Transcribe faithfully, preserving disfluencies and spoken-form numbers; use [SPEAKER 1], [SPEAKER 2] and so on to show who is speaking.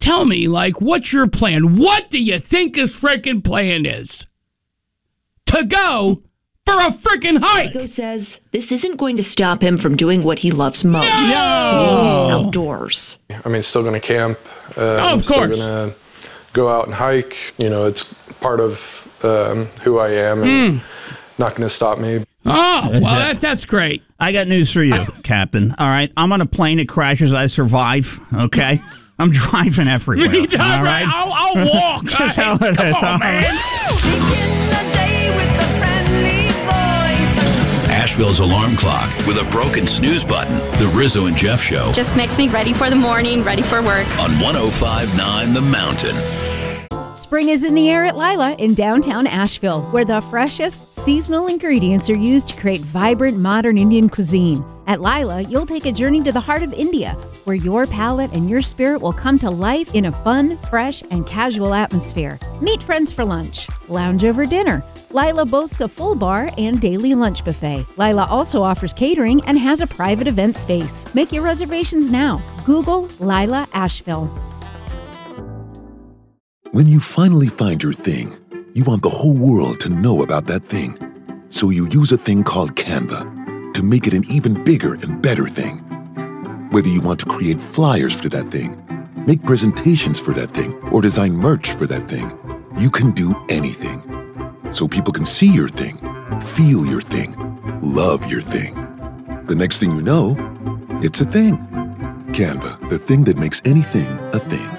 [SPEAKER 1] tell me, like, what's your plan? What do you think his freaking plan is? To go for a freaking hike.
[SPEAKER 2] Diego says this isn't going to stop him from doing what he loves most.
[SPEAKER 1] No!
[SPEAKER 2] Being outdoors.
[SPEAKER 3] I mean, still going to camp. Uh,
[SPEAKER 1] Oh, of
[SPEAKER 3] I'm still
[SPEAKER 1] course.
[SPEAKER 3] going to go out and hike. You know, it's part of um, who I am and not going to stop me.
[SPEAKER 1] Oh, well, that, that's great.
[SPEAKER 4] I got news for you, Captain. All right, I'm on a plane. It crashes. I survive. Okay, I'm driving everywhere.
[SPEAKER 1] Me too,
[SPEAKER 4] all
[SPEAKER 1] right?
[SPEAKER 4] right,
[SPEAKER 1] I'll, I'll walk.
[SPEAKER 4] Just
[SPEAKER 1] Hey,
[SPEAKER 4] how it
[SPEAKER 1] come
[SPEAKER 4] is,
[SPEAKER 1] on,
[SPEAKER 4] huh?
[SPEAKER 1] man.
[SPEAKER 5] Asheville's alarm clock with a broken snooze button. The Rizzo and Jeff Show
[SPEAKER 6] Just makes me ready for the morning, ready for work.
[SPEAKER 5] on one oh five point nine The Mountain.
[SPEAKER 7] Spring is in the air at Lila in downtown Asheville, where the freshest seasonal ingredients are used to create vibrant modern Indian cuisine. At Lila, you'll take a journey to the heart of India, where your palate and your spirit will come to life in a fun, fresh, and casual atmosphere. Meet friends for lunch, lounge over dinner. Lila boasts a full bar and daily lunch buffet. Lila also offers catering and has a private event space. Make your reservations now. Google Lila Asheville.
[SPEAKER 8] When you finally find your thing, you want the whole world to know about that thing. So you use a thing called Canva to make it an even bigger and better thing. Whether you want to create flyers for that thing, make presentations for that thing, or design merch for that thing, you can do anything. So people can see your thing, feel your thing, love your thing. The next thing you know, it's a thing. Canva, the thing that makes anything a thing.